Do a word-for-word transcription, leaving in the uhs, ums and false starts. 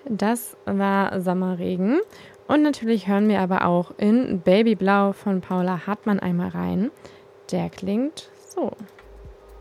Das war Sommerregen. Und natürlich hören wir aber auch in Babyblau von Paula Hartmann einmal rein. Der klingt so.